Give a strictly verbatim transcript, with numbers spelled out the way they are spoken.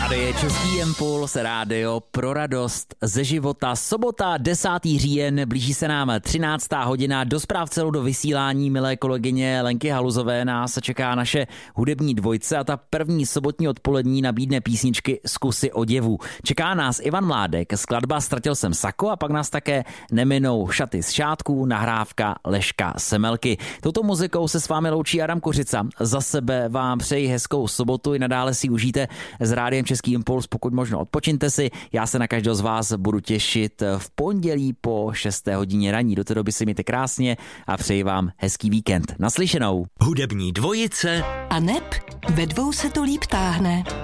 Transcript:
Tady je Český impuls, rádio pro radost ze života. Sobota, desátý říjen, blíží se nám třináctá hodina. Do zpráv celou do vysílání milé kolegyně Lenky Haluzové nás čeká naše hudební dvojce a ta první sobotní odpolední nabídne písničky Zkusy oděvů. Čeká nás Ivan Mládek, skladba Ztratil jsem sako a pak nás také neminou Šaty z šátků, nahrávka Leška Semelky. Touto muzikou se s vámi loučí Adam Kořica. Za sebe vám přeji hezkou sobotu i nadále si užijte s rádiem Český impuls, pokud možno odpočiňte si. Já se na každého z vás budu těšit v pondělí po šesté hodině raní. Do té doby si mějte krásně a přeji vám hezký víkend. Naslyšenou. Hudební dvojice a neb ve dvou se to líp táhne.